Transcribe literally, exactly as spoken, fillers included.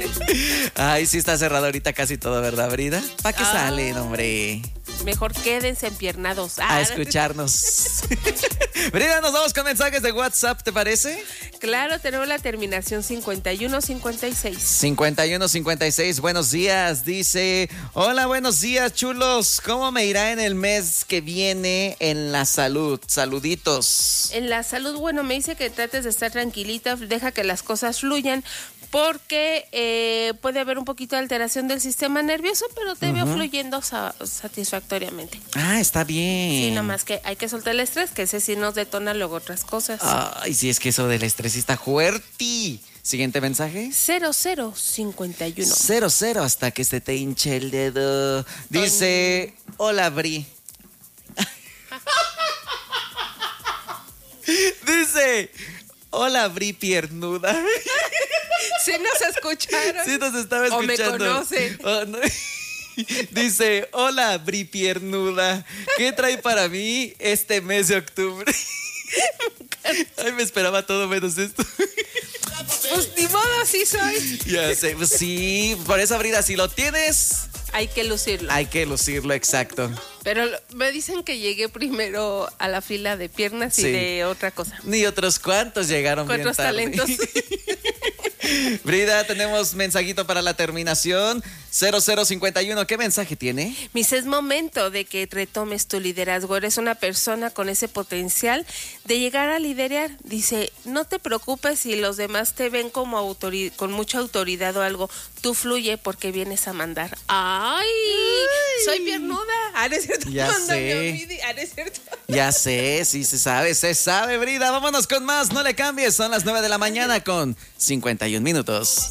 Ay, sí está cerrado ahorita casi todo, ¿verdad, Brida? ¿Para qué Ah. salen, hombre? Mejor quédense empiernados. A Ah, escucharnos. Brida, nos vamos con mensajes de WhatsApp, ¿te parece? Claro, tenemos la terminación cincuenta y uno cincuenta y seis. cincuenta y uno cincuenta y seis, buenos días. Dice, hola, buenos días, chulos. ¿Cómo me irá en el mes que viene en la salud? Saluditos. En la salud, bueno, me dice que trates de estar tranquilita, deja que las cosas fluyan, porque eh, puede haber un poquito de alteración del sistema nervioso, pero te veo fluyendo sa- satisfactoriamente. Ah, está bien. Sí, nomás que hay que soltar el estrés, que ese sí nos detona luego otras cosas. Ay, sí, es que eso del estrés sí está fuerte. Siguiente mensaje. cero cero cincuenta y uno. Cero, cero, hasta que se te hinche el dedo. Dice, hola, Bri. Dice, hola, Bri piernuda. ¿Sí nos escucharon? Sí nos estaba O me escuchando. conocen. Oh, no. Dice, hola, Bri piernuda. ¿Qué trae para mí este mes de octubre? Ay, me esperaba todo menos esto. Pues ni modo, así soy. Ya sé, pues sí, por eso, Brida, si lo tienes, Hay que lucirlo. hay que lucirlo, exacto. Pero lo- me dicen que llegué primero a la fila de piernas y Sí. de otra cosa. Ni otros cuantos llegaron Con bien otros tarde. talentos. Brida, tenemos mensajito para la terminación. cero cero cincuenta y uno, ¿qué mensaje tiene? Mis, es momento de que retomes tu liderazgo. Eres una persona con ese potencial de llegar a liderar. Dice, no te preocupes si los demás te ven como autori- con mucha autoridad o algo. Tú fluye porque vienes a mandar. ¡Ay! Soy piernuda. Ah, ¿no es cierto? Ya No, no me sé. olvide. Ah, ¿no es cierto? Ya sé, sí se sabe, se sabe, Brida. Vámonos con más, no le cambies. Son las nueve de la mañana con cincuenta y un minutos.